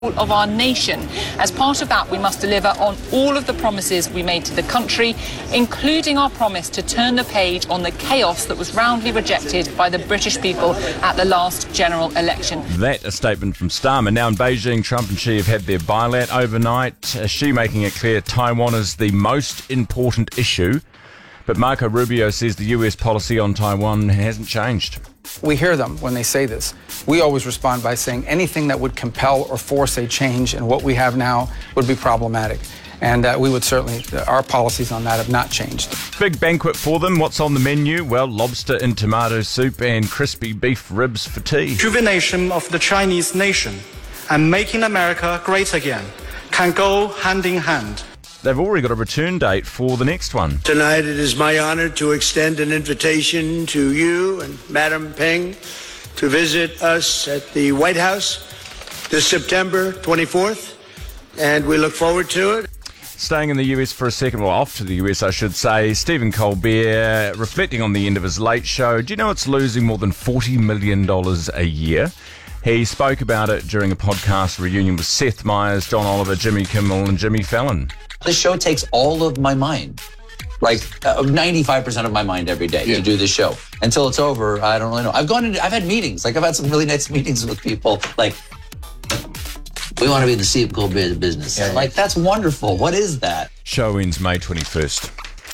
of our nation. As part of that, we must deliver on all of the promises we made to the country, including our promise to turn the page on the chaos that was roundly rejected by the British people at the last general election. That a statement from Starmer. Now in Beijing, Trump and Xi have had their bilat overnight. Xi making it clear Taiwan is the most important issue. But Marco Rubio says the US policy on Taiwan hasn't changed. We hear them when they say this. We always respond by saying anything that would compel or force a change in what we have now would be problematic. And we would certainly, our policies on that have not changed. Big banquet for them. What's on the menu? Well, lobster in tomato soup and crispy beef ribs for tea. Rejuvenation of the Chinese nation and making America great again can go hand in hand. They've already got a return date for the next one. Tonight it is my honor to extend an invitation to you and Madam Peng to visit us at the White House this September 24th, and we look forward to it. Staying in the US for a second, well, off to the US, I should say, Stephen Colbert, reflecting on the end of his Late Show. Do you know it's losing more than $40 million a year? He spoke about it during a podcast reunion with Seth Meyers, John Oliver, Jimmy Kimmel and Jimmy Fallon. This show takes all of my mind, like 95% of my mind every day to do this show. Until it's over, I don't really know. I've had meetings, I've had some really nice meetings with people, like, we want to be in the Steve Colbert business. Yeah, like, that's wonderful. What is that? Show ends May 21st.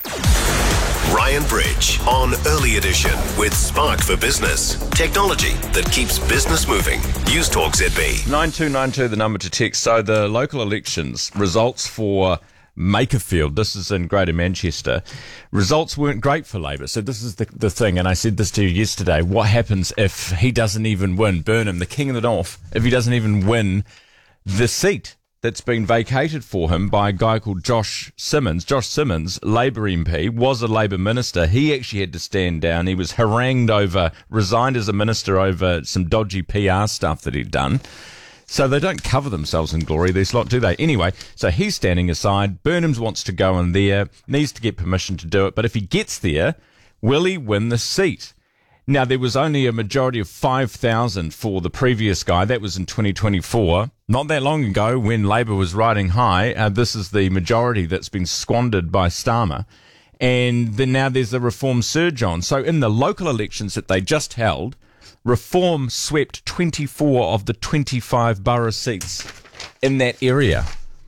Ryan Bridge on Early Edition with Spark for Business. Technology that keeps business moving. News Talk ZB. 9292, the number to text. So the local elections results for Makerfield, this is in Greater Manchester, results weren't great for Labour. So this is the thing, and I said this to you yesterday, what happens if he doesn't even win, Burnham, the King of the North, if he doesn't even win the seat that's been vacated for him by a guy called Josh Simmons. Josh Simmons, Labour MP, was a Labour minister. He actually had to stand down. He was harangued over, resigned as a minister over some dodgy PR stuff that he'd done. So they don't cover themselves in glory, these lot, do they? Anyway, so he's standing aside. Burnhams wants to go in there, needs to get permission to do it. But if he gets there, will he win the seat? Now, there was only a majority of 5,000 for the previous guy. That was in 2024. Not that long ago when Labour was riding high. This is the majority that's been squandered by Starmer. And then now there's a Reform surge on. So in the local elections that they just held, Reform swept 24 of the 25 borough seats in that area.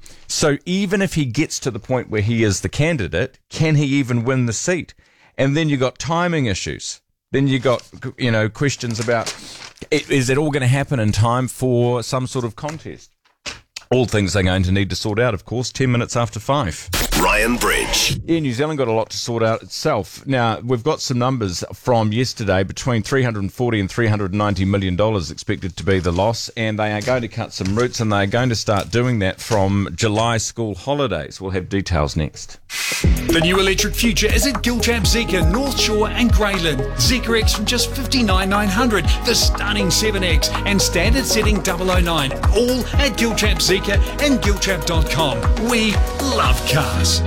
So even if he gets to the point where he is the candidate, can he even win the seat? And then you got timing issues. Then you got, questions about, is it all going to happen in time for some sort of contest? All things they're going to need to sort out, of course, 10 minutes after 5. Ryan Bridge. Yeah, New Zealand got a lot to sort out itself. Now, we've got some numbers from yesterday, between $340 and $390 million expected to be the loss, and they are going to cut some routes, and they are going to start doing that from July school holidays. We'll have details next. The new electric future is at Giltrap Zeekr, North Shore and Greyland. Zeekr X from just $59,900, the stunning 7X and standard setting 009. All at Giltrap Zeekr and Giltrap.com. We love cars.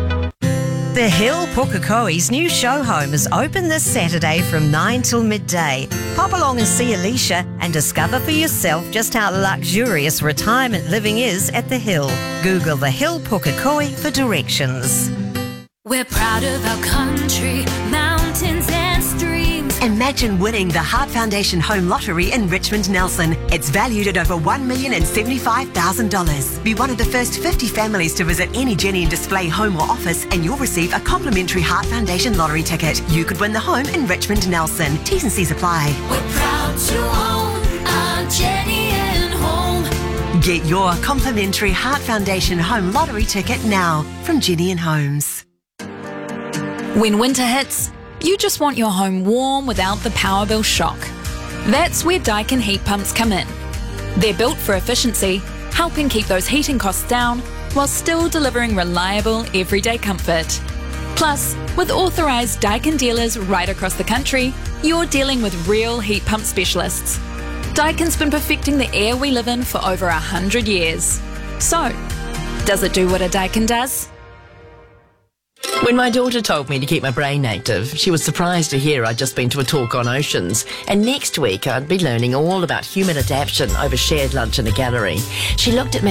The Hill Pukekohe's new show home is open this Saturday from 9 till midday. Pop along and see Alicia and discover for yourself just how luxurious retirement living is at The Hill. Google The Hill Pukekohe for directions. We're proud of our country, mountains and streams. Imagine winning the Heart Foundation Home Lottery in Richmond Nelson. It's valued at over $1,075,000. Be one of the first 50 families to visit any Jenny and Display home or office, and you'll receive a complimentary Heart Foundation lottery ticket. You could win the home in Richmond Nelson. T's and C's apply. We're proud to own our Jenny and Home. Get your complimentary Heart Foundation Home Lottery ticket now from Jenny and Homes. When winter hits, you just want your home warm without the power bill shock. That's where Daikin heat pumps come in. They're built for efficiency, helping keep those heating costs down while still delivering reliable everyday comfort. Plus, with authorised Daikin dealers right across the country, you're dealing with real heat pump specialists. Daikin's been perfecting the air we live in for over 100 years. So, does it do what a Daikin does? When my daughter told me to keep my brain active, she was surprised to hear I'd just been to a talk on oceans, and next week I'd be learning all about human adaptation over shared lunch in a gallery. She looked at me